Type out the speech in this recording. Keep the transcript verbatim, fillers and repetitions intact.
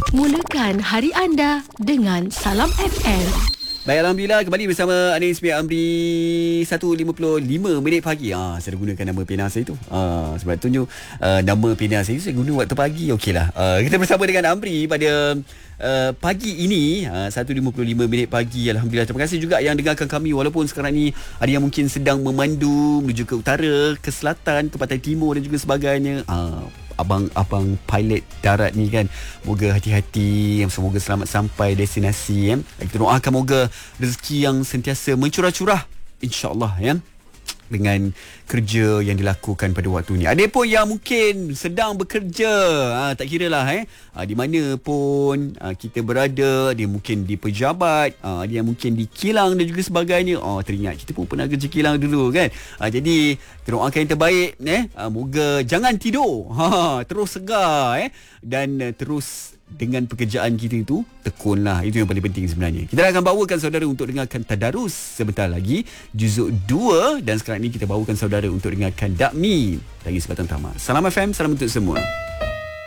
Mulakan hari anda dengan Salam F M. Baik, Alhamdulillah kembali bersama Anis bin Amri. Satu lima puluh lima minit pagi. Ah, saya gunakan nama pena saya tu. Ah, sebab tu uh, nama pena saya tu saya guna waktu pagi. Okeylah. Uh, kita bersama dengan Amri pada uh, pagi ini uh, satu lima puluh lima minit pagi. Alhamdulillah. Terima kasih juga yang dengarkan kami walaupun sekarang ni ada yang mungkin sedang memandu menuju ke utara, ke selatan, ke pantai timur dan juga sebagainya. Ah, abang-abang pilot darat ni kan, moga hati-hati, semoga selamat sampai destinasi ya. Kita doakan moga rezeki yang sentiasa mencurah-curah insya-Allah ya, dengan kerja yang dilakukan pada waktu ni. Ada pun yang mungkin sedang bekerja, ha, tak kira lah eh, ha, di mana pun ha, kita berada, dia mungkin di pejabat, ha, dia mungkin di kilang dan juga sebagainya. Oh, teringat kita pun pernah kerja kilang dulu kan. Ha, jadi kita doakan yang terbaik eh, ha, moga jangan tidur, ha, terus segar eh, dan uh, terus dengan pekerjaan kita itu tekunlah. Itu yang paling penting sebenarnya. Kita akan bawakan saudara untuk dengarkan Tadarus sebentar lagi, juzuk dua, dan sekarang ini kita bawakan saudara untuk dengarkan Dakmi lagi sebatang tamak. Salam F M, salam untuk semua.